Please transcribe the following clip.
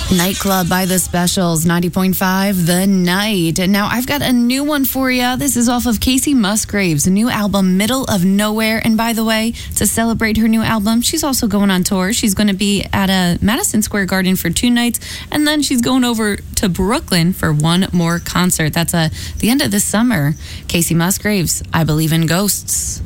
Nightclub by The Specials, 90.5 The Night. And now I've got a new one for you. This is off of Casey Musgrave's new album, Middle of Nowhere. And by the way, to celebrate her new album, she's also going on tour. She's going to be at a Madison Square Garden for 2 nights. And then she's going over to Brooklyn for one more concert. That's the end of this summer. Casey Musgrave's I Believe in Ghosts.